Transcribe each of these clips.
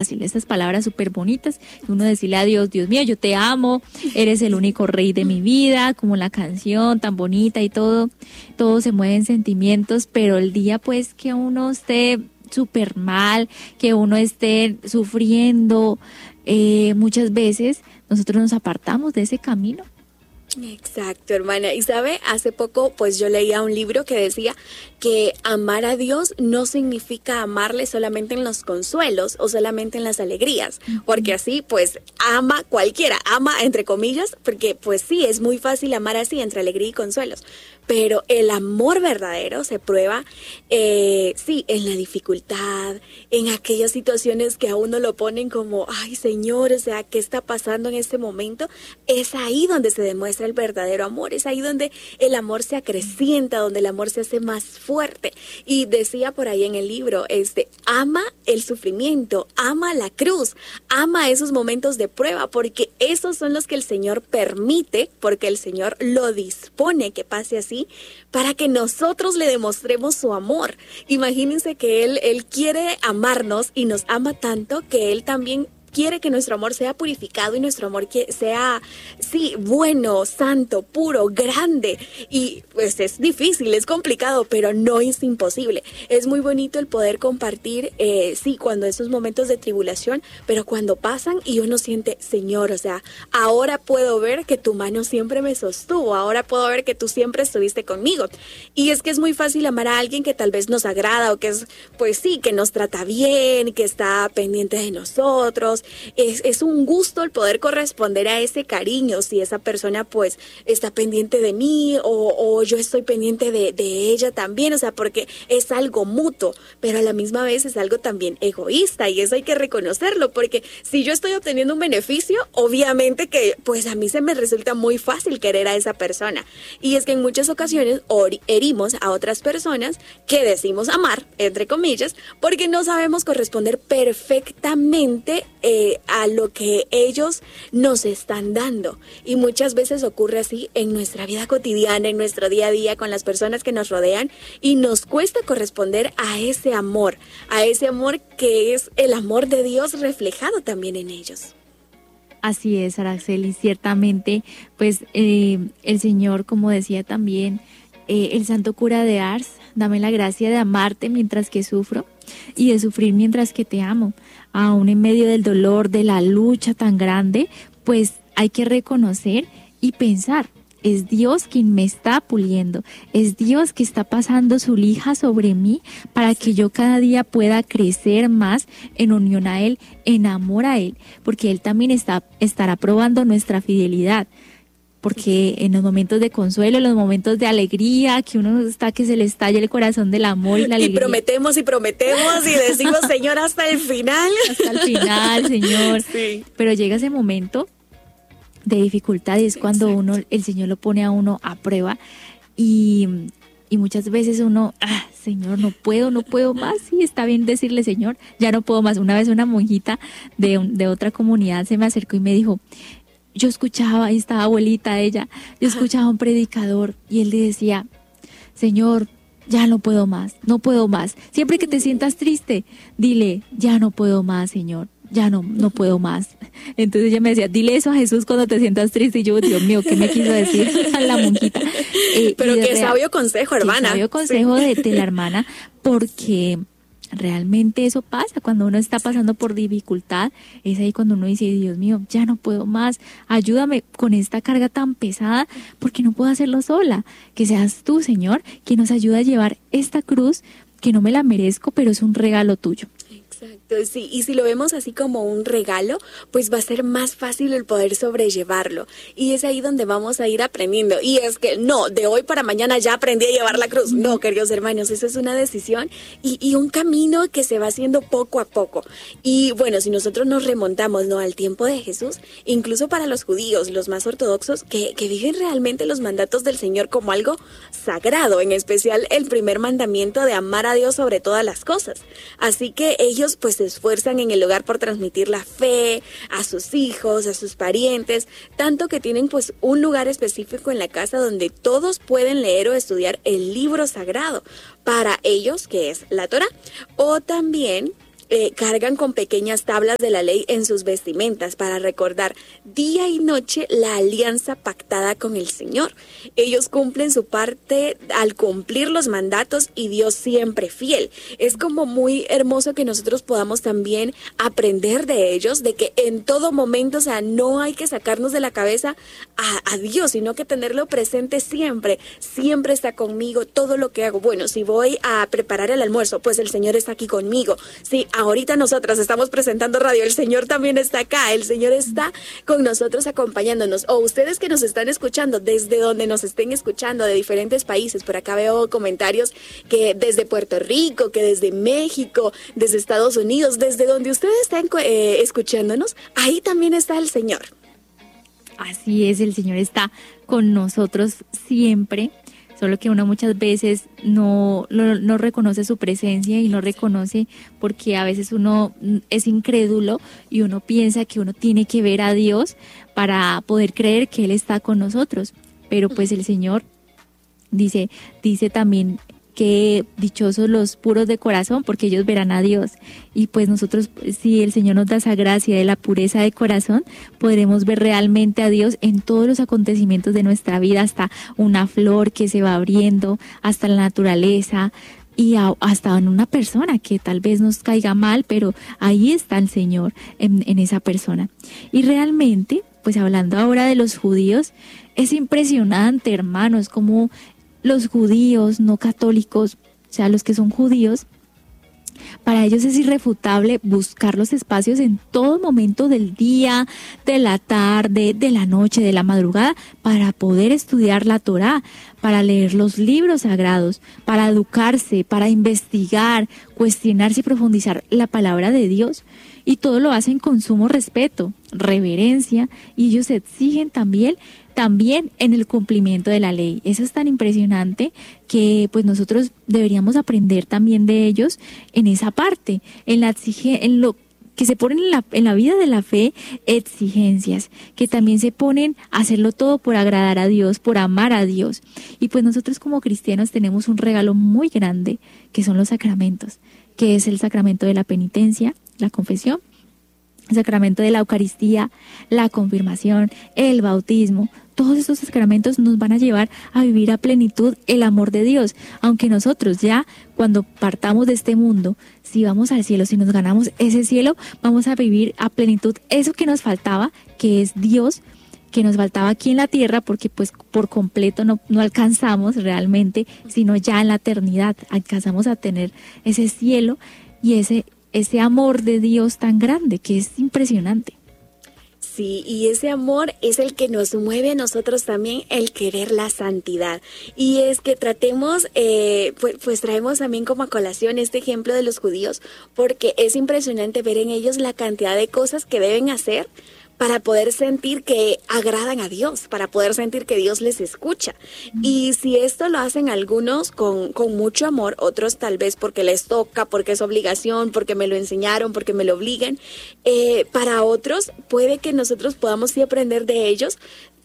fácil, estas palabras súper bonitas, uno decirle a Dios, Dios mío, yo te amo, eres el único rey de mi vida, como la canción tan bonita y todo se mueve en sentimientos, pero el día pues que uno esté súper mal, que uno esté sufriendo, muchas veces nosotros nos apartamos de ese camino. Exacto, hermana. Y sabe, hace poco pues yo leía un libro que decía que amar a Dios no significa amarle solamente en los consuelos o solamente en las alegrías, porque así pues ama cualquiera, ama entre comillas, porque pues sí, es muy fácil amar así entre alegría y consuelos, pero el amor verdadero se prueba, sí, en la dificultad, en aquellas situaciones que a uno lo ponen como, ay Señor, o sea, ¿qué está pasando en este momento? Es ahí donde se demuestra el verdadero amor, es ahí donde el amor se acrecienta, donde el amor se hace más fuerte. Y decía por ahí en el libro, ama el sufrimiento, ama la cruz, ama esos momentos de prueba, porque esos son los que el Señor permite, porque el Señor lo dispone que pase así, para que nosotros le demostremos su amor. Imagínense que Él quiere amarnos y nos ama tanto que Él también quiere que nuestro amor sea purificado y nuestro amor que sea, sí, bueno, santo, puro, grande. Y pues es difícil, es complicado, pero no es imposible. Es muy bonito el poder compartir, sí, cuando esos momentos de tribulación, pero cuando pasan y uno siente, Señor, o sea, ahora puedo ver que tu mano siempre me sostuvo, ahora puedo ver que tú siempre estuviste conmigo. Y es que es muy fácil amar a alguien que tal vez nos agrada o que es, pues sí, que nos trata bien, que está pendiente de nosotros. Es un gusto el poder corresponder a ese cariño, si esa persona pues está pendiente de mí o yo estoy pendiente de ella también, o sea, porque es algo mutuo, pero a la misma vez es algo también egoísta y eso hay que reconocerlo, porque si yo estoy obteniendo un beneficio, obviamente que pues a mí se me resulta muy fácil querer a esa persona, y es que en muchas ocasiones herimos a otras personas que decimos amar, entre comillas, porque no sabemos corresponder perfectamente a lo que ellos nos están dando. Y muchas veces ocurre así en nuestra vida cotidiana, en nuestro día a día, con las personas que nos rodean, y nos cuesta corresponder a ese amor que es el amor de Dios reflejado también en ellos. Así es, Araceli, ciertamente, pues el Señor, como decía también el santo cura de Ars, dame la gracia de amarte mientras que sufro y de sufrir mientras que te amo. Aún en medio del dolor, de la lucha tan grande, pues hay que reconocer y pensar, es Dios quien me está puliendo, es Dios que está pasando su lija sobre mí para que yo cada día pueda crecer más en unión a Él, en amor a Él, porque Él también estará probando nuestra fidelidad. Porque en los momentos de consuelo, en los momentos de alegría, que uno está que se le estalla el corazón del amor y la alegría. Y prometemos y decimos, Señor, hasta el final. Hasta el final, Señor. Sí. Pero llega ese momento de dificultad y es cuando el Señor lo pone a uno a prueba y muchas veces uno, Señor, no puedo más. Sí, está bien decirle, Señor, ya no puedo más. Una vez una monjita de otra comunidad se me acercó y me dijo, yo escuchaba, estaba abuelita ella, yo escuchaba a un predicador y él le decía, Señor, ya no puedo más. Siempre que te sientas triste, dile, ya no puedo más, Señor, ya no puedo más. Entonces ella me decía, dile eso a Jesús cuando te sientas triste. Y yo, Dios mío, ¿qué me quiso decir a la monjita? Pero qué sabio consejo, hermana. Qué sabio consejo de la hermana, porque realmente eso pasa cuando uno está pasando por dificultad. Es ahí cuando uno dice, Dios mío, ya no puedo más, ayúdame con esta carga tan pesada porque no puedo hacerlo sola. Que seas tú, Señor, quien nos ayuda a llevar esta cruz que no me la merezco, pero es un regalo tuyo. Exacto, sí, y si lo vemos así como un regalo, pues va a ser más fácil el poder sobrellevarlo, y es ahí donde vamos a ir aprendiendo. Y es que no, de hoy para mañana ya aprendí a llevar la cruz, no, queridos hermanos, eso es una decisión y un camino que se va haciendo poco a poco. Y bueno, si nosotros nos remontamos, ¿no?, al tiempo de Jesús, incluso para los judíos, los más ortodoxos, que viven realmente los mandatos del Señor como algo sagrado, en especial el primer mandamiento de amar a Dios sobre todas las cosas. Así que ellos pues se esfuerzan en el hogar por transmitir la fe a sus hijos, a sus parientes, tanto que tienen pues un lugar específico en la casa donde todos pueden leer o estudiar el libro sagrado para ellos, que es la Torá, o también cargan con pequeñas tablas de la ley en sus vestimentas para recordar día y noche la alianza pactada con el Señor. Ellos cumplen su parte al cumplir los mandatos y Dios siempre fiel. Es como muy hermoso que nosotros podamos también aprender de ellos, de que en todo momento, o sea, no hay que sacarnos de la cabeza a Dios, sino que tenerlo presente siempre. Siempre está conmigo todo lo que hago. Bueno, si voy a preparar el almuerzo, pues el Señor está aquí conmigo. Si ahorita nosotras estamos presentando radio, el Señor también está acá, el Señor está con nosotros acompañándonos. O ustedes que nos están escuchando, desde donde nos estén escuchando, de diferentes países, por acá veo comentarios que desde Puerto Rico, que desde México, desde Estados Unidos, desde donde ustedes están escuchándonos, ahí también está el Señor. Así es, el Señor está con nosotros siempre. Solo que uno muchas veces no reconoce su presencia y no reconoce, porque a veces uno es incrédulo y uno piensa que uno tiene que ver a Dios para poder creer que Él está con nosotros. Pero pues el Señor dice también que dichosos los puros de corazón, porque ellos verán a Dios. Y pues nosotros, si el Señor nos da esa gracia de la pureza de corazón, podremos ver realmente a Dios en todos los acontecimientos de nuestra vida, hasta una flor que se va abriendo, hasta la naturaleza y hasta en una persona que tal vez nos caiga mal, pero ahí está el Señor en esa persona. Y realmente, pues hablando ahora de los judíos, es impresionante, hermanos, cómo los judíos no católicos, o sea, los que son judíos, para ellos es irrefutable buscar los espacios en todo momento del día, de la tarde, de la noche, de la madrugada, para poder estudiar la Torá, para leer los libros sagrados, para educarse, para investigar, cuestionarse y profundizar la palabra de Dios. Y todo lo hacen con sumo respeto, reverencia, y ellos exigen también en el cumplimiento de la ley. Eso es tan impresionante que pues nosotros deberíamos aprender también de ellos en esa parte, en lo que se ponen en la vida de la fe, exigencias, que también se ponen a hacerlo todo por agradar a Dios, por amar a Dios. Y pues nosotros como cristianos tenemos un regalo muy grande, que son los sacramentos, que es el sacramento de la penitencia, la confesión, el sacramento de la Eucaristía, la confirmación, el bautismo. Todos estos sacramentos nos van a llevar a vivir a plenitud el amor de Dios, aunque nosotros ya cuando partamos de este mundo, si vamos al cielo, si nos ganamos ese cielo, vamos a vivir a plenitud eso que nos faltaba, que es Dios, que nos faltaba aquí en la tierra, porque pues por completo no alcanzamos realmente, sino ya en la eternidad alcanzamos a tener ese cielo y ese amor de Dios tan grande, que es impresionante. Sí, y ese amor es el que nos mueve a nosotros también el querer la santidad. Y es que tratemos, pues traemos también como a colación este ejemplo de los judíos, porque es impresionante ver en ellos la cantidad de cosas que deben hacer para poder sentir que agradan a Dios, para poder sentir que Dios les escucha. Y si esto lo hacen algunos con mucho amor, otros tal vez porque les toca, porque es obligación, porque me lo enseñaron, porque me lo obligan, para otros puede que nosotros podamos sí aprender de ellos,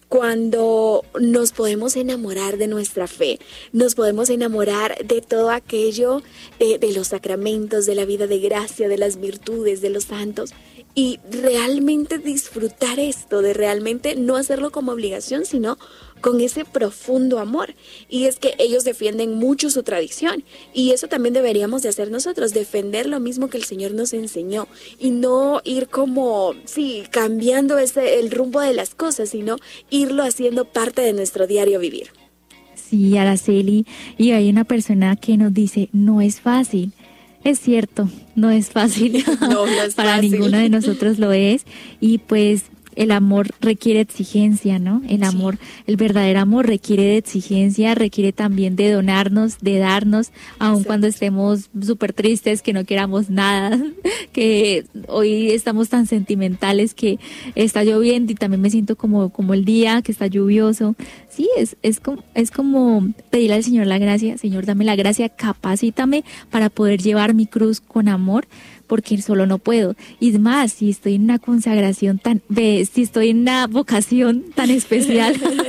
cuando nos podemos enamorar de nuestra fe, nos podemos enamorar de todo aquello, de los sacramentos, de la vida de gracia, de las virtudes, de los santos, y realmente disfrutar esto, de realmente no hacerlo como obligación, sino con ese profundo amor. Y es que ellos defienden mucho su tradición, y eso también deberíamos de hacer nosotros, defender lo mismo que el Señor nos enseñó, y no ir como, sí, cambiando el rumbo de las cosas, sino irlo haciendo parte de nuestro diario vivir. Sí, Araceli, y hay una persona que nos dice, no es fácil. Es cierto, no es fácil, no es para fácil. Ninguno de nosotros lo es, y pues el amor requiere exigencia, ¿no? El amor, el verdadero amor requiere de exigencia, requiere también de donarnos, de darnos, aun cuando estemos súper tristes, que no queramos nada, que hoy estamos tan sentimentales que está lloviendo y también me siento como el día que está lluvioso. Sí, es como pedirle al Señor la gracia. Señor, dame la gracia, capacítame para poder llevar mi cruz con amor, porque solo no puedo. Y más, si estoy en una consagración si estoy en una vocación tan especial,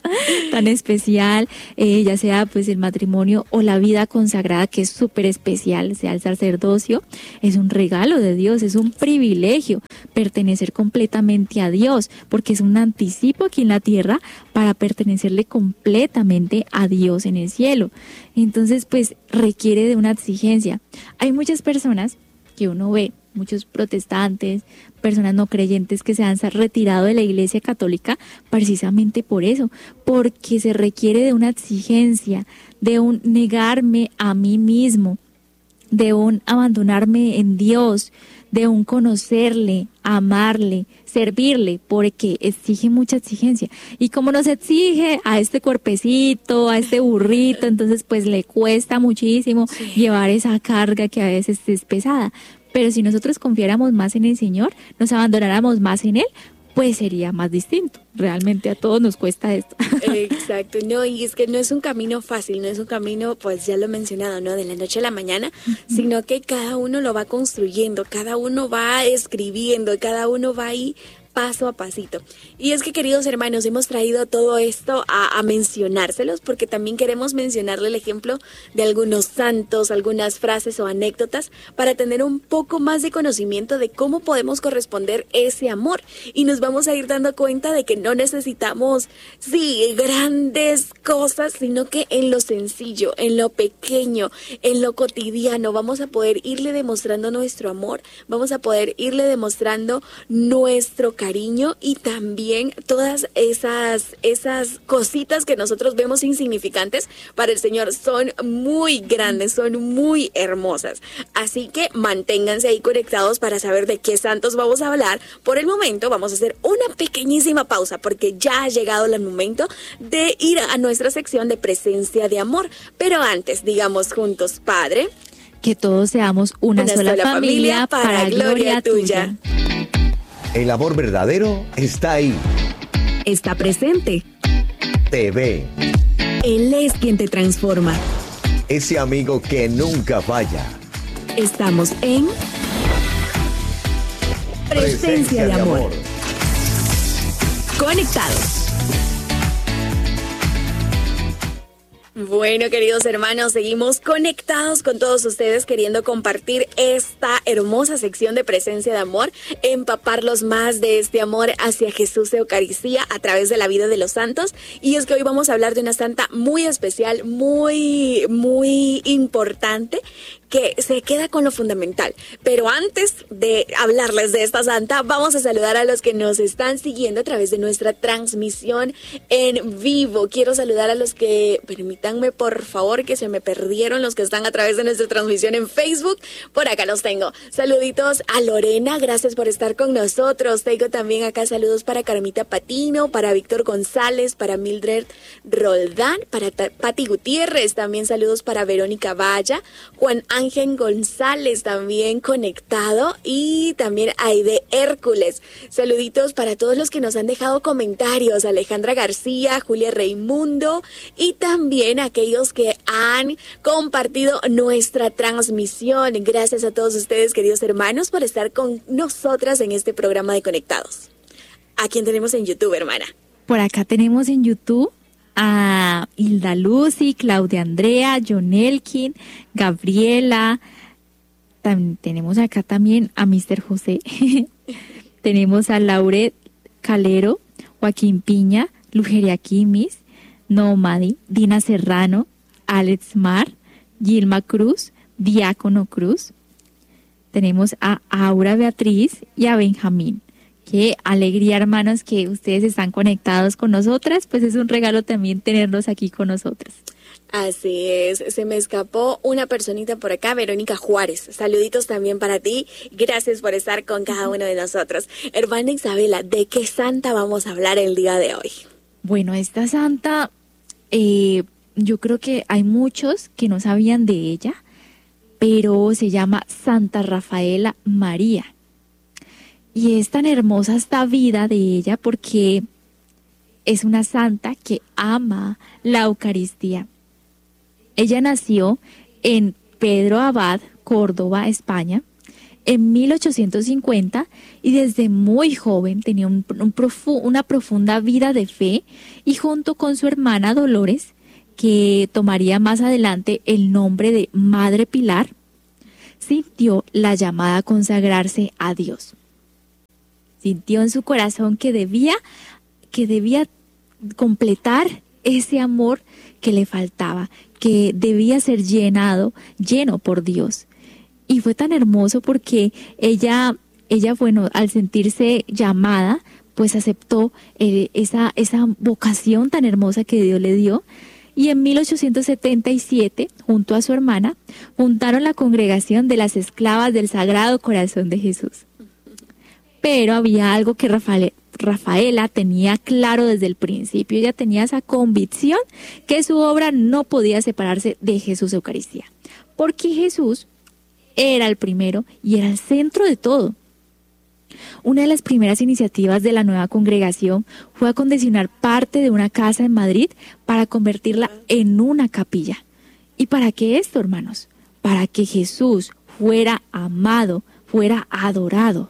tan especial, ya sea pues el matrimonio o la vida consagrada, que es súper especial, sea el sacerdocio, es un regalo de Dios, es un privilegio pertenecer completamente a Dios, porque es un anticipo aquí en la tierra para pertenecerle completamente a Dios en el cielo. Entonces pues requiere de una exigencia. Hay muchas personas que uno ve, muchos protestantes, personas no creyentes que se han retirado de la Iglesia Católica precisamente por eso, porque se requiere de una exigencia, de un negarme a mí mismo, de un abandonarme en Dios, de un conocerle, amarle, servirle, porque exige mucha exigencia. Y como nos exige a este cuerpecito, a este burrito, entonces pues le cuesta muchísimo llevar esa carga que a veces es pesada. Pero si nosotros confiáramos más en el Señor, nos abandonáramos más en Él, pues sería más distinto. Realmente a todos nos cuesta esto. Exacto, no, y es que no es un camino fácil, no es un camino, pues ya lo he mencionado, ¿no? De la noche a la mañana, sino que cada uno lo va construyendo, cada uno va escribiendo, cada uno va ahí paso a pasito. Y es que, queridos hermanos, hemos traído todo esto a mencionárselos porque también queremos mencionarle el ejemplo de algunos santos, algunas frases o anécdotas para tener un poco más de conocimiento de cómo podemos corresponder ese amor. Y nos vamos a ir dando cuenta de que no necesitamos, sí, grandes cosas, sino que en lo sencillo, en lo pequeño, en lo cotidiano, vamos a poder irle demostrando nuestro amor, vamos a poder irle demostrando nuestro cariño y también todas esas cositas que nosotros vemos insignificantes para el Señor son muy grandes, son muy hermosas. Así que manténganse ahí conectados para saber de qué santos vamos a hablar. Por el momento vamos a hacer una pequeñísima pausa porque ya ha llegado el momento de ir a nuestra sección de presencia de amor. Pero antes, digamos juntos, Padre, que todos seamos una sola familia para gloria tuya. El amor verdadero está ahí. Está presente. Te ve. Él es quien te transforma. Ese amigo que nunca falla. Estamos en Presencia de Amor. Conectados. Bueno, queridos hermanos, seguimos conectados con todos ustedes queriendo compartir esta hermosa sección de presencia de amor, empaparlos más de este amor hacia Jesús de Eucaristía a través de la vida de los santos. Y es que hoy vamos a hablar de una santa muy especial, muy importante, que se queda con lo fundamental. Pero antes de hablarles de esta santa, vamos a saludar a los que nos están siguiendo a través de nuestra transmisión en vivo. Quiero saludar a los que, permítanme por favor, que se me perdieron, los que están a través de nuestra transmisión en Facebook. Por acá los tengo. Saluditos a Lorena, gracias por estar con nosotros. Tengo también acá saludos para Carmita Patino, para Víctor González, para Mildred Roldán, para Pati Gutiérrez, también saludos para Verónica Valla, Juan Ángel González también conectado y también Aide Hércules. Saluditos para todos los que nos han dejado comentarios, Alejandra García, Julia Reimundo y también aquellos que han compartido nuestra transmisión. Gracias a todos ustedes, queridos hermanos, por estar con nosotras en este programa de Conectados. ¿A quién tenemos en YouTube, hermana? Por acá tenemos en YouTube a Hilda Lucy, Claudia Andrea, John Elkin, Gabriela. Tenemos acá también a Mr. José. Tenemos a Lauret Calero, Joaquín Piña, Lugeria Quimis, Nomadi, Dina Serrano, Alex Mar, Gilma Cruz, Diácono Cruz. Tenemos a Aura Beatriz y a Benjamín. Qué alegría, hermanos, que ustedes están conectados con nosotras, pues es un regalo también tenerlos aquí con nosotras. Así es, se me escapó una personita por acá, Verónica Juárez. Saluditos también para ti, gracias por estar con cada uno de nosotros. Hermana Isabela, ¿de qué santa vamos a hablar el día de hoy? Bueno, esta santa, yo creo que hay muchos que no sabían de ella, pero se llama Santa Rafaela María. Y es tan hermosa esta vida de ella porque es una santa que ama la Eucaristía. Ella nació en Pedro Abad, Córdoba, España, en 1850 y desde muy joven tenía una profunda vida de fe, y junto con su hermana Dolores, que tomaría más adelante el nombre de Madre Pilar, sintió la llamada a consagrarse a Dios. Sintió en su corazón que debía completar ese amor que le faltaba, que debía ser lleno por Dios. Y fue tan hermoso porque ella, bueno, al sentirse llamada, pues aceptó esa vocación tan hermosa que Dios le dio. Y en 1877, junto a su hermana, fundaron la Congregación de las Esclavas del Sagrado Corazón de Jesús. Pero había algo que Rafaela tenía claro desde el principio. Ella tenía esa convicción que su obra no podía separarse de Jesús Eucaristía, porque Jesús era el primero y era el centro de todo. Una de las primeras iniciativas de la nueva congregación fue acondicionar parte de una casa en Madrid para convertirla en una capilla. ¿Y para qué esto, hermanos? Para que Jesús fuera amado, fuera adorado.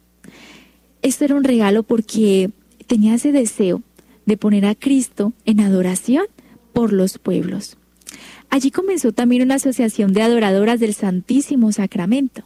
Esto era un regalo porque tenía ese deseo de poner a Cristo en adoración por los pueblos. Allí comenzó también una asociación de adoradoras del Santísimo Sacramento.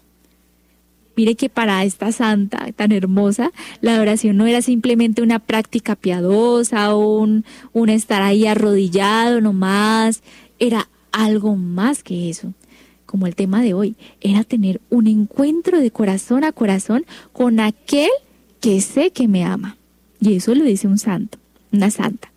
Mire que para esta santa tan hermosa, la adoración no era simplemente una práctica piadosa o un estar ahí arrodillado nomás, era algo más que eso. Como el tema de hoy, era tener un encuentro de corazón a corazón con aquel que sé que me ama. Y eso lo dice un santo, una santa.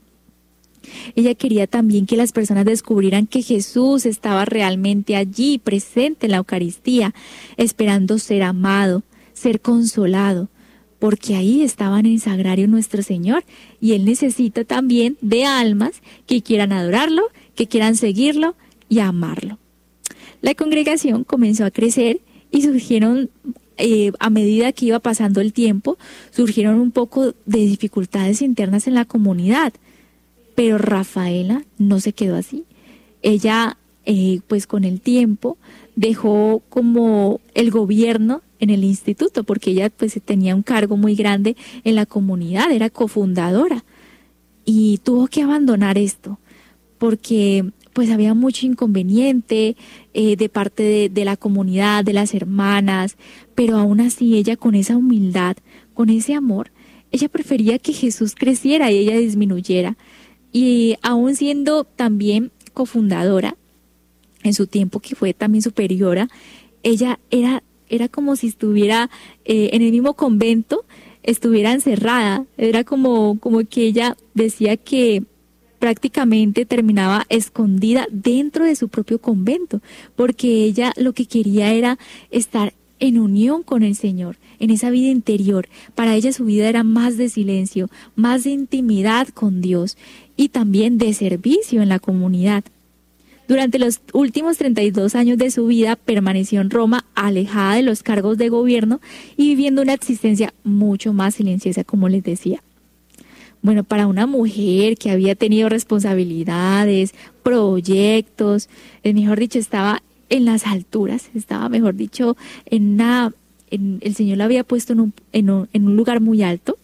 Ella quería también que las personas descubrieran que Jesús estaba realmente allí, presente en la Eucaristía, esperando ser amado, ser consolado, porque ahí estaba en el sagrario nuestro Señor, y Él necesita también de almas que quieran adorarlo, que quieran seguirlo y amarlo. La congregación comenzó a crecer y surgieron, a medida que iba pasando el tiempo, surgieron un poco de dificultades internas en la comunidad. Pero Rafaela no se quedó así. Ella, pues con el tiempo, dejó como el gobierno en el instituto, porque ella pues tenía un cargo muy grande en la comunidad, era cofundadora. Y tuvo que abandonar esto, porque pues había mucho inconveniente de parte de la comunidad, de las hermanas, pero aún así ella, con esa humildad, con ese amor, ella prefería que Jesús creciera y ella disminuyera. Y aún siendo también cofundadora, en su tiempo que fue también superiora, ella era como si estuviera en el mismo convento, estuviera encerrada. Era como que ella decía que prácticamente terminaba escondida dentro de su propio convento, porque ella lo que quería era estar en unión con el Señor, en esa vida interior. Para ella su vida era más de silencio, más de intimidad con Dios y también de servicio en la comunidad. Durante los últimos 32 años de su vida permaneció en Roma, alejada de los cargos de gobierno y viviendo una existencia mucho más silenciosa, como les decía. Bueno, para una mujer que había tenido responsabilidades, proyectos, mejor dicho, estaba en las alturas, estaba, mejor dicho, el Señor la había puesto en un lugar muy alto.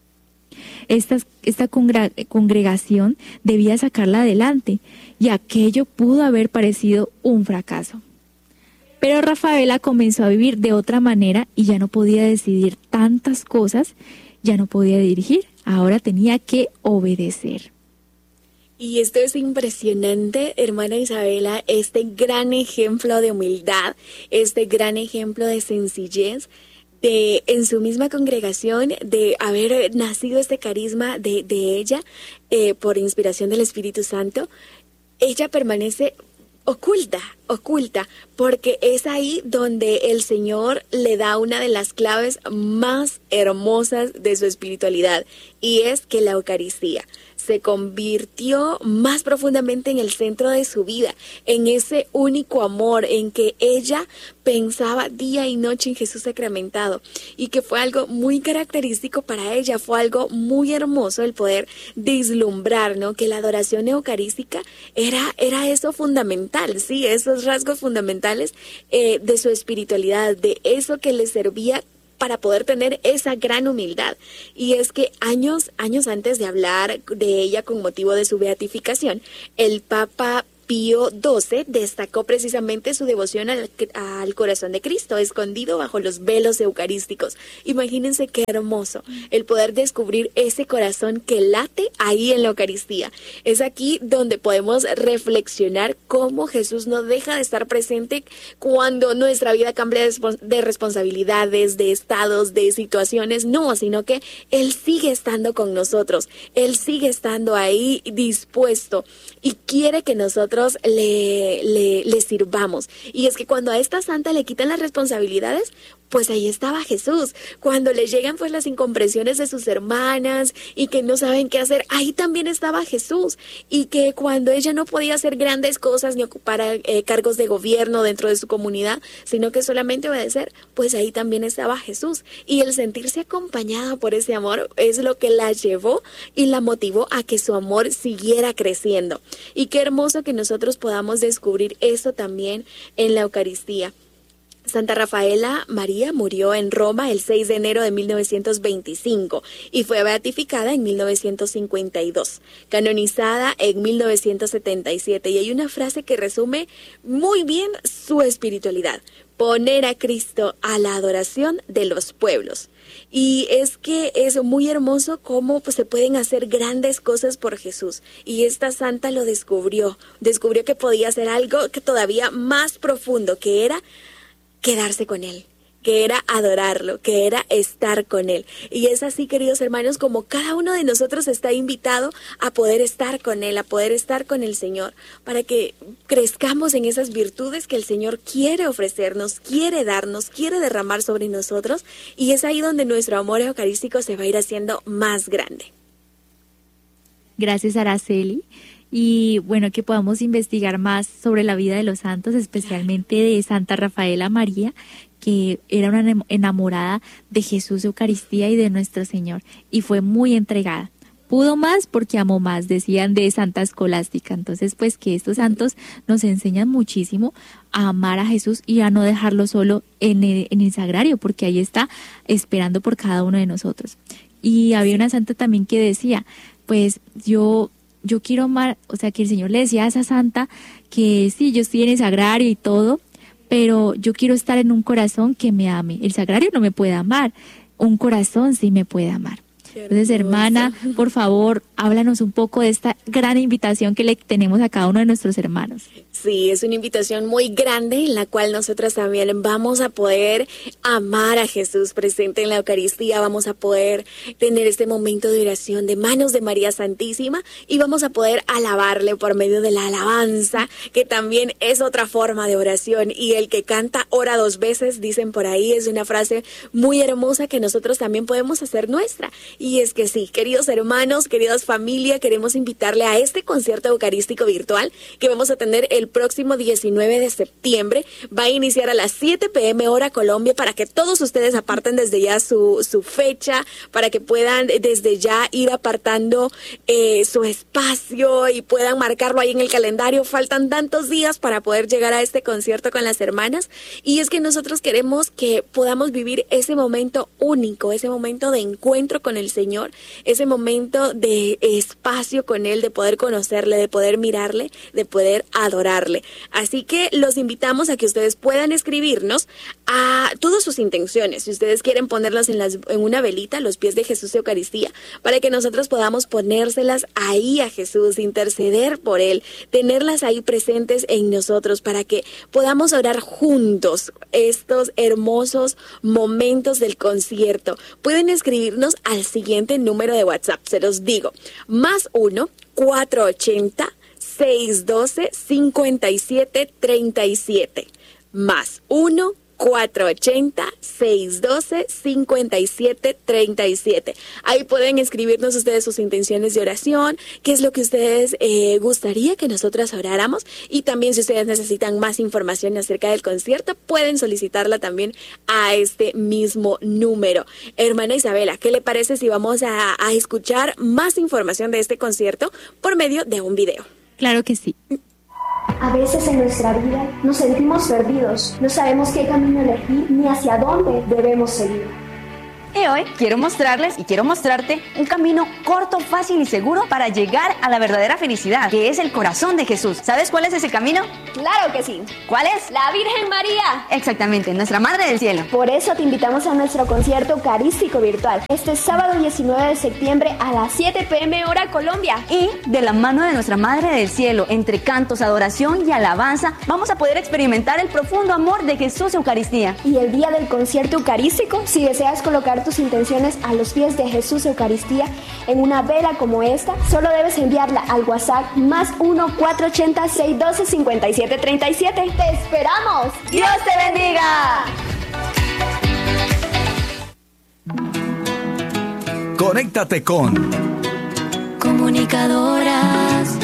Esta congregación debía sacarla adelante, y aquello pudo haber parecido un fracaso. Pero Rafaela comenzó a vivir de otra manera y ya no podía decidir tantas cosas, ya no podía dirigir, ahora tenía que obedecer. Y esto es impresionante, hermana Isabela, este gran ejemplo de humildad, este gran ejemplo de sencillez, de en su misma congregación, de haber nacido este carisma de ella por inspiración del Espíritu Santo. Ella permanece oculta, porque es ahí donde el Señor le da una de las claves más hermosas de su espiritualidad, y es que la Eucaristía se convirtió más profundamente en el centro de su vida, en ese único amor, en que ella pensaba día y noche en Jesús sacramentado, y que fue algo muy característico para ella, fue algo muy hermoso el poder vislumbrar, ¿no? Que la adoración eucarística era eso fundamental, sí, eso dos rasgos fundamentales de su espiritualidad, de eso que le servía para poder tener esa gran humildad. Y es que años antes de hablar de ella con motivo de su beatificación, el Papa Pío XII destacó precisamente su devoción al corazón de Cristo, escondido bajo los velos eucarísticos. Imagínense qué hermoso el poder descubrir ese corazón que late ahí en la Eucaristía. Es aquí donde podemos reflexionar cómo Jesús no deja de estar presente cuando nuestra vida cambia de responsabilidades, de estados, de situaciones. No, sino que Él sigue estando con nosotros. Él sigue estando ahí dispuesto y quiere que nosotros le sirvamos. Y es que cuando a esta santa le quitan las responsabilidades, pues ahí estaba Jesús. Cuando le llegan pues las incomprensiones de sus hermanas y que no saben qué hacer, ahí también estaba Jesús. Y que cuando ella no podía hacer grandes cosas ni ocupar cargos de gobierno dentro de su comunidad, sino que solamente obedecer, pues ahí también estaba Jesús. Y el sentirse acompañada por ese amor es lo que la llevó y la motivó a que su amor siguiera creciendo. Y qué hermoso que nosotros podamos descubrir eso también en la Eucaristía. Santa Rafaela María murió en Roma el 6 de enero de 1925 y fue beatificada en 1952, canonizada en 1977. Y hay una frase que resume muy bien su espiritualidad: poner a Cristo a la adoración de los pueblos. Y es que es muy hermoso cómo pues, se pueden hacer grandes cosas por Jesús. Y esta santa lo descubrió que podía hacer algo que todavía más profundo, que era quedarse con Él, que era adorarlo, que era estar con Él. Y es así, queridos hermanos, como cada uno de nosotros está invitado a poder estar con Él, a poder estar con el Señor, para que crezcamos en esas virtudes que el Señor quiere ofrecernos, quiere darnos, quiere derramar sobre nosotros. Y es ahí donde nuestro amor eucarístico se va a ir haciendo más grande. Gracias, Araceli. Y bueno, que podamos investigar más sobre la vida de los santos, especialmente de Santa Rafaela María, que era una enamorada de Jesús, Eucaristía y de nuestro Señor, y fue muy entregada. Pudo más porque amó más, decían de Santa Escolástica. Entonces, pues que estos santos nos enseñan muchísimo a amar a Jesús y a no dejarlo solo en el sagrario, porque ahí está esperando por cada uno de nosotros. Y había una santa también que decía, pues yo quiero amar, o sea, que el Señor le decía a esa santa que sí, yo estoy en el sagrario y todo, pero yo quiero estar en un corazón que me ame. El sagrario no me puede amar, un corazón sí me puede amar. Entonces, hermana, por favor, háblanos un poco de esta gran invitación que le tenemos a cada uno de nuestros hermanos. Sí, es una invitación muy grande en la cual nosotras también vamos a poder amar a Jesús presente en la Eucaristía, vamos a poder tener este momento de oración de manos de María Santísima y vamos a poder alabarle por medio de la alabanza, que también es otra forma de oración. Y el que canta ora dos veces, dicen por ahí, es una frase muy hermosa que nosotros también podemos hacer nuestra. Y es que sí, queridos hermanos, queridas familia, queremos invitarle a este concierto eucarístico virtual que vamos a tener el próximo 19 de septiembre. Va a iniciar a las 7 p.m. hora Colombia, para que todos ustedes aparten desde ya su fecha, para que puedan desde ya ir apartando su espacio y puedan marcarlo ahí en el calendario. Faltan tantos días para poder llegar a este concierto con las hermanas, y es que nosotros queremos que podamos vivir ese momento único, ese momento de encuentro con el Señor, ese momento de espacio con Él, de poder conocerle, de poder mirarle, de poder adorarle. Así que los invitamos a que ustedes puedan escribirnos a todas sus intenciones. Si ustedes quieren ponerlas en una velita a los pies de Jesús de Eucaristía, para que nosotros podamos ponérselas ahí a Jesús, interceder por Él, tenerlas ahí presentes en nosotros, para que podamos orar juntos estos hermosos momentos del concierto. Pueden escribirnos al siguiente número de WhatsApp, se los digo, +1 480 612 5737, +1 480-612-5737. Ahí pueden escribirnos ustedes sus intenciones de oración, qué es lo que ustedes gustaría que nosotras oráramos, y también si ustedes necesitan más información acerca del concierto, pueden solicitarla también a este mismo número. Hermana Isabela, ¿qué le parece si vamos a escuchar más información de este concierto por medio de un video? Claro que sí. A veces en nuestra vida nos sentimos perdidos, no sabemos qué camino elegir ni hacia dónde debemos seguir. Y hoy quiero mostrarles y quiero mostrarte un camino corto, fácil y seguro para llegar a la verdadera felicidad, que es el corazón de Jesús. ¿Sabes cuál es ese camino? ¡Claro que sí! ¿Cuál es? ¡La Virgen María! Exactamente, nuestra Madre del Cielo. Por eso te invitamos a nuestro concierto eucarístico virtual, este sábado 19 de septiembre a las 7 p.m. hora Colombia. Y de la mano de nuestra Madre del Cielo, entre cantos, adoración y alabanza, vamos a poder experimentar el profundo amor de Jesús Eucaristía. Y el día del concierto eucarístico, si deseas colocar tus intenciones a los pies de Jesús Eucaristía en una vela como esta, solo debes enviarla al WhatsApp +1 480 612 5737. ¡Te esperamos! ¡Dios te bendiga! Conéctate con Comunicadoras.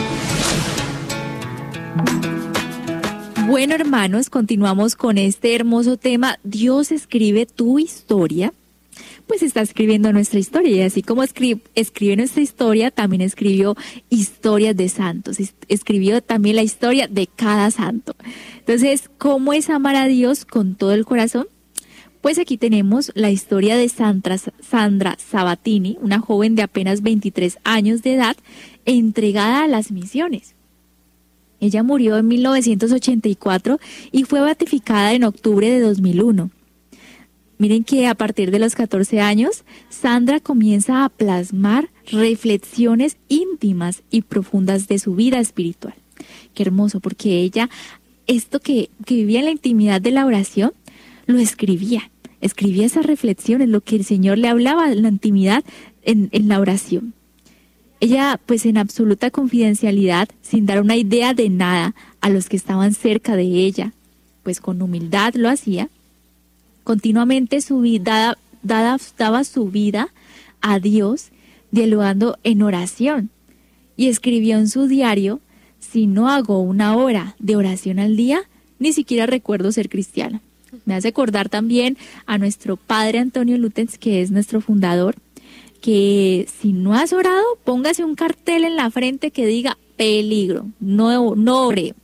Bueno, hermanos, continuamos con este hermoso tema. Dios escribe tu historia. Pues está escribiendo nuestra historia, y así como escribe nuestra historia, también escribió historias de santos, escribió también la historia de cada santo. Entonces, ¿cómo es amar a Dios con todo el corazón? Pues aquí tenemos la historia de Sandra Sabatini, una joven de apenas 23 años de edad, entregada a las misiones. Ella murió en 1984 y fue beatificada en octubre de 2001. Miren que a partir de los 14 años, Sandra comienza a plasmar reflexiones íntimas y profundas de su vida espiritual. Qué hermoso, porque ella, esto que vivía en la intimidad de la oración, lo escribía esas reflexiones, lo que el Señor le hablaba en la intimidad, en la oración. Ella, pues en absoluta confidencialidad, sin dar una idea de nada a los que estaban cerca de ella, pues con humildad lo hacía. Continuamente daba su vida a Dios, dialogando en oración, y escribió en su diario: si no hago 1 hora de oración al día, ni siquiera recuerdo ser cristiana. Me hace acordar también a nuestro padre Antonio Lutens, que es nuestro fundador, que si no has orado, póngase un cartel en la frente que diga peligro, no ore.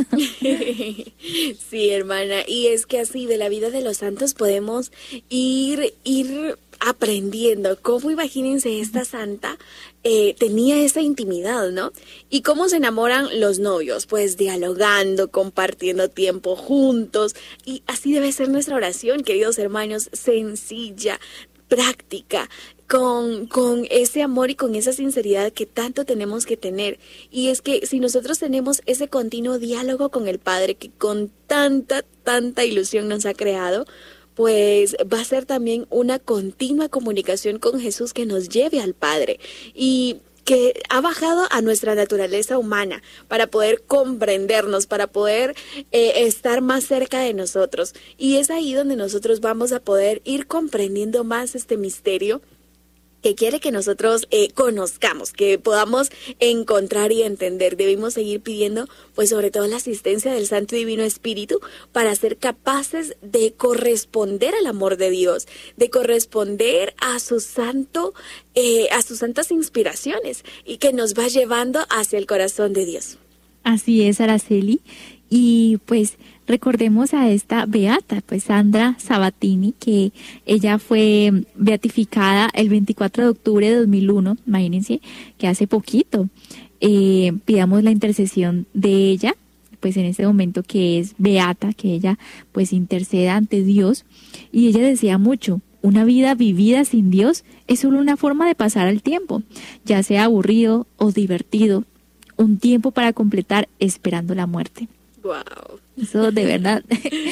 Sí, hermana, y es que así de la vida de los santos podemos ir aprendiendo cómo, imagínense, esta santa tenía esa intimidad, ¿no? Y cómo se enamoran los novios, pues dialogando, compartiendo tiempo juntos, y así debe ser nuestra oración, queridos hermanos, sencilla, práctica, con ese amor y con esa sinceridad que tanto tenemos que tener. Y es que si nosotros tenemos ese continuo diálogo con el Padre que con tanta ilusión nos ha creado, pues va a ser también una continua comunicación con Jesús que nos lleve al Padre y que ha bajado a nuestra naturaleza humana para poder comprendernos, para poder estar más cerca de nosotros. Y es ahí donde nosotros vamos a poder ir comprendiendo más este misterio que quiere que nosotros conozcamos, que podamos encontrar y entender. Debemos seguir pidiendo, pues sobre todo la asistencia del Santo y Divino Espíritu para ser capaces de corresponder al amor de Dios, de corresponder a su santo, a sus santas inspiraciones y que nos va llevando hacia el corazón de Dios. Así es, Araceli. Y pues recordemos a esta beata, pues Sandra Sabatini, que ella fue beatificada el 24 de octubre de 2001, imagínense que hace poquito. Pidamos la intercesión de ella, pues en este momento que es beata, que ella pues interceda ante Dios. Y ella decía mucho: una vida vivida sin Dios es solo una forma de pasar el tiempo, ya sea aburrido o divertido, un tiempo para completar esperando la muerte. Wow. Eso de verdad,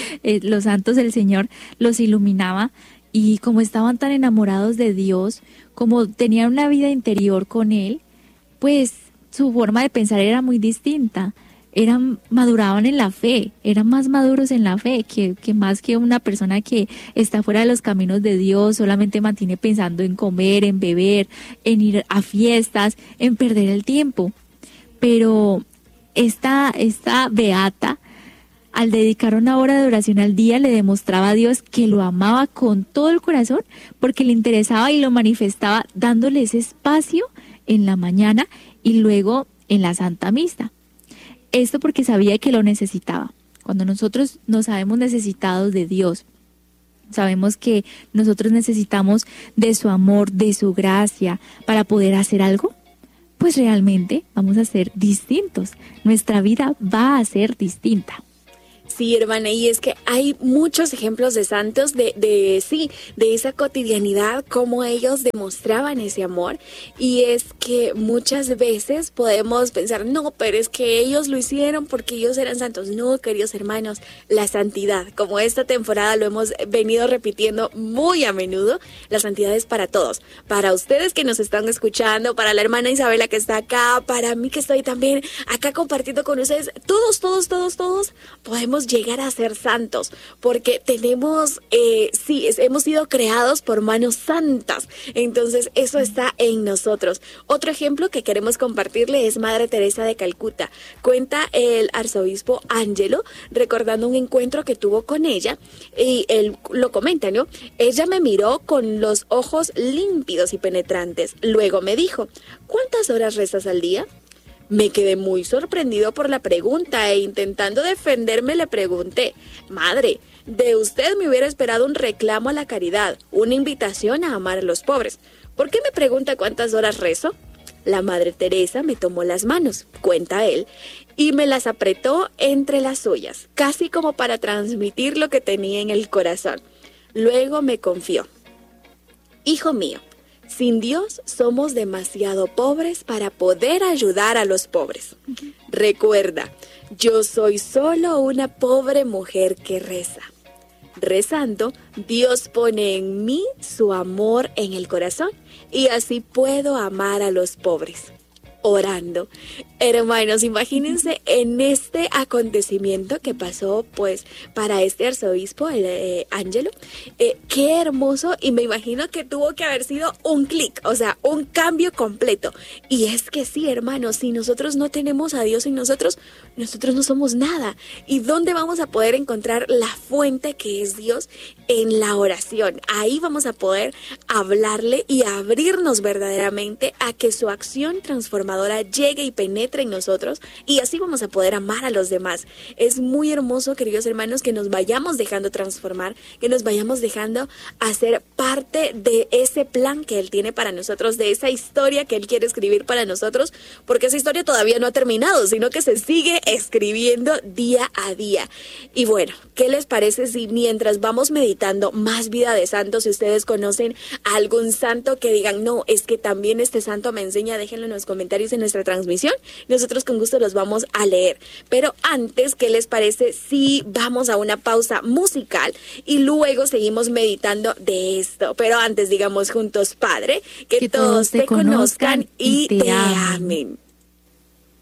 los santos del Señor los iluminaba, y como estaban tan enamorados de Dios, como tenían una vida interior con Él, pues su forma de pensar era muy distinta. Maduraban en la fe, eran más maduros en la fe que más que una persona que está fuera de los caminos de Dios, solamente mantiene pensando en comer, en beber, en ir a fiestas, en perder el tiempo. Pero esta beata, al dedicar 1 hora de oración al día, le demostraba a Dios que lo amaba con todo el corazón, porque le interesaba y lo manifestaba dándole ese espacio en la mañana y luego en la Santa Misa. esto porque sabía que lo necesitaba. Cuando nosotros nos sabemos necesitados de Dios, sabemos que nosotros necesitamos de su amor, de su gracia para poder hacer algo, pues realmente vamos a ser distintos. Nuestra vida va a ser distinta. Sí, hermana, y es que hay muchos ejemplos de santos de esa cotidianidad, cómo ellos demostraban ese amor. Y es que muchas veces podemos pensar, no, pero es que ellos lo hicieron porque ellos eran santos. No, queridos hermanos, la santidad, como esta temporada lo hemos venido repitiendo muy a menudo, la santidad es para todos. Para ustedes que nos están escuchando, para la hermana Isabela que está acá, para mí que estoy también acá compartiendo con ustedes, todos podemos llegar a ser santos, porque tenemos, hemos sido creados por manos santas, entonces eso está en nosotros. Otro ejemplo que queremos compartirle es Madre Teresa de Calcuta. Cuenta el arzobispo Ángelo, recordando un encuentro que tuvo con ella, y él lo comenta, ¿no? Ella me miró con los ojos límpidos y penetrantes, luego me dijo, ¿cuántas horas rezas al día? Me quedé muy sorprendido por la pregunta e intentando defenderme le pregunté, madre, de usted me hubiera esperado un reclamo a la caridad, una invitación a amar a los pobres. ¿Por qué me pregunta cuántas horas rezo? La Madre Teresa me tomó las manos, cuenta él, y me las apretó entre las suyas, casi como para transmitir lo que tenía en el corazón. Luego me confió, hijo mío, sin Dios somos demasiado pobres para poder ayudar a los pobres. Recuerda, yo soy solo una pobre mujer que reza. Rezando, Dios pone en mí su amor en el corazón y así puedo amar a los pobres. Orando. Hermanos, imagínense en este acontecimiento que pasó pues para este arzobispo, el Ángelo, qué hermoso, y me imagino que tuvo que haber sido un clic, o sea, un cambio completo. Y es que sí, hermanos, si nosotros no tenemos a Dios en nosotros no somos nada. ¿Y dónde vamos a poder encontrar la fuente que es Dios? En la oración. Ahí vamos a poder hablarle y abrirnos verdaderamente a que su acción transformadora llegue y penetre en nosotros, y así vamos a poder amar a los demás. Es muy hermoso, queridos hermanos, que nos vayamos dejando transformar, que nos vayamos dejando hacer parte de ese plan que Él tiene para nosotros, de esa historia que Él quiere escribir para nosotros, porque esa historia todavía no ha terminado, sino que se sigue escribiendo día a día. Y bueno, ¿qué les parece si mientras vamos meditando más vida de santos, si ustedes conocen a algún santo que digan, no, es que también este santo me enseña, déjenlo en los comentarios en nuestra transmisión, nosotros con gusto los vamos a leer. Pero antes, ¿qué les parece si vamos a una pausa musical y luego seguimos meditando de esto? Pero antes digamos juntos, Padre, que todos te conozcan y te amen.